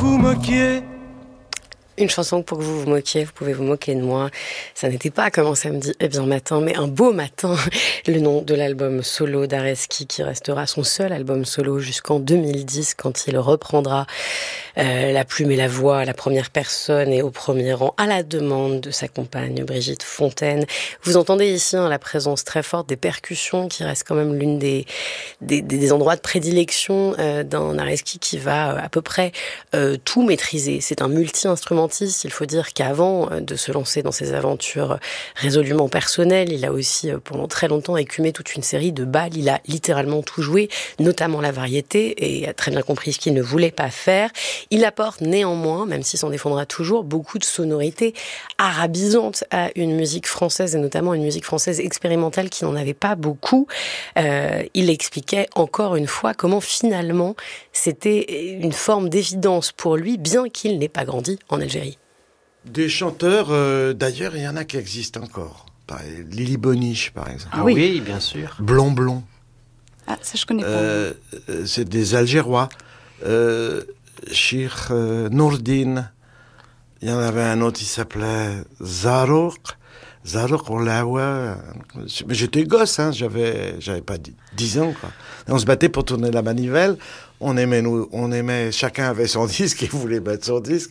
vous moquiez. Une chanson pour que vous vous moquiez, vous pouvez vous moquer de moi. Ça n'était pas comme un samedi, bien matin, mais un beau matin. Le nom de l'album solo d'Areski, qui restera son seul album solo jusqu'en 2010, quand il reprendra la plume et la voix à la première personne et au premier rang, à la demande de sa compagne Brigitte Fontaine. Vous entendez ici la présence très forte des percussions, qui reste quand même l'une des endroits de prédilection d'un Areski qui va à peu près tout maîtriser. C'est un multi-instrumentiste. Il faut dire qu'avant de se lancer dans ses aventures résolument personnelles, il a aussi pendant très longtemps écumé toute une série de bals. Il a littéralement tout joué, notamment la variété, et a très bien compris ce qu'il ne voulait pas faire. Il apporte néanmoins, même s'il s'en défendra toujours, beaucoup de sonorités arabisantes à une musique française, et notamment une musique française expérimentale qui n'en avait pas beaucoup. Il expliquait encore une fois comment finalement c'était une forme d'évidence pour lui, bien qu'il n'ait pas grandi en Algérie. Des chanteurs, d'ailleurs, il y en a qui existent encore. Lily Boniche, par exemple. Ah oui, bien sûr. Blond Blond. Ah, ça je connais pas. C'est des Algérois. Cheikh Nourdine. Il y en avait un autre, il s'appelait Zarouk. Zarouk Olawa. Mais j'étais gosse, hein, j'avais pas 10 ans, quoi. Et on se battait pour tourner la manivelle. On aimait, chacun avait son disque et voulait mettre son disque.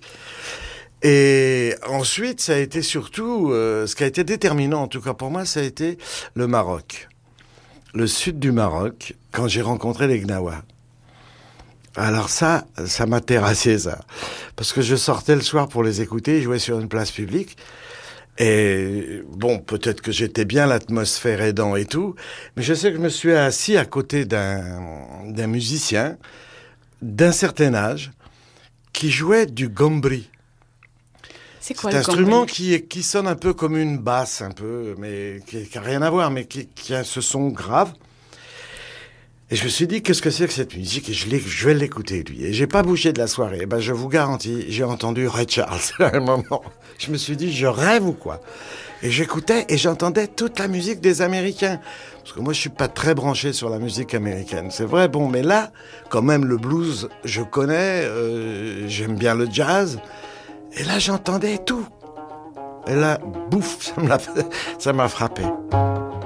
Et ensuite, ça a été surtout, ce qui a été déterminant, en tout cas pour moi, ça a été le Maroc. Le sud du Maroc, quand j'ai rencontré les Gnawa. Alors ça m'a terrassé, ça. Parce que je sortais le soir pour les écouter, ils jouaient sur une place publique. Et bon, peut-être que j'étais bien, l'atmosphère aidant et tout, mais je sais que je me suis assis à côté d'un musicien d'un certain âge qui jouait du gombri. C'est quoi un le instrument gombri qui sonne un peu comme une basse, un peu, mais qui a rien à voir, mais qui a ce son grave. Et je me suis dit, qu'est-ce que c'est que cette musique? Et je vais l'écouter, lui. Et j'ai pas bougé de la soirée. Et ben, je vous garantis, j'ai entendu Ray Charles à un moment. Je me suis dit, je rêve ou quoi? Et j'écoutais et j'entendais toute la musique des Américains. Parce que moi, je suis pas très branché sur la musique américaine. C'est vrai, bon, mais là, quand même, le blues, je connais, j'aime bien le jazz. Et là, j'entendais tout. Et là, bouf, ça m'a frappé.